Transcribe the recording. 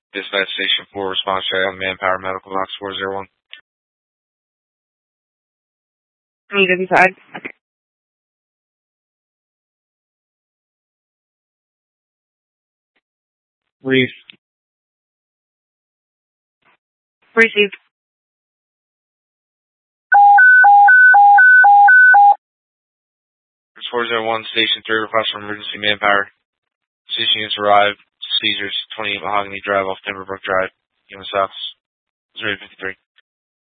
Dispatch Station 4, response check on Manpower Medical Box 401. E55. Reef. Received. It's 401, Station 3, request for emergency manpower. Station units arrived. Seizures, 28 Mahogany Drive off Timberbrook Drive. Human South. 053.